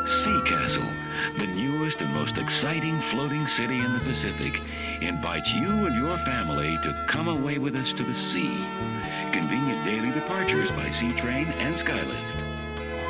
Sea Castle, the newest and most exciting floating city in the Pacific, invites you and your family to come away with us to the sea. Convenient daily departures by sea train and Skylift.